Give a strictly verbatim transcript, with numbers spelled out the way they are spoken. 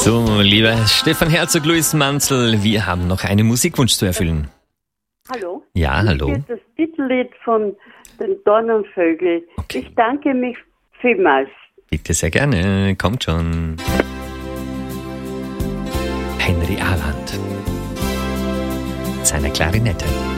So, lieber Stefan Herzog, Luis Manzel, wir haben noch einen Musikwunsch zu erfüllen. Hallo? Ja, hallo. Das ist das Titellied von den Dornenvögeln. Okay. Ich danke mich vielmals. Bitte sehr gerne, kommt schon. Henry Aland, seiner Klarinette.